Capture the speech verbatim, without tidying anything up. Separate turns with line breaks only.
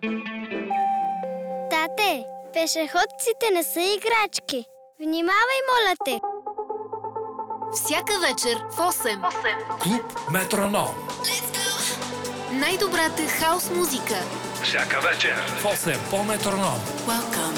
Тате, пешеходците не са играчки. Внимавай, моля те!
Всяка вечер в осем.
Клуб Метроном.
Най-добрата хаос музика.
Всяка вечер в осем по Метроном.
Welcome.